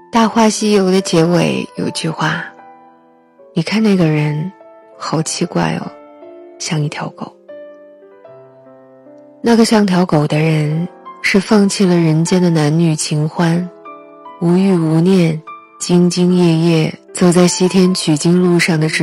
大话西游的结尾有句话，你看那个人好奇怪哦，像一条狗。那个像条狗的人是放弃了人间的男女情欢，无欲无念，兢兢业业走在西天取经路上的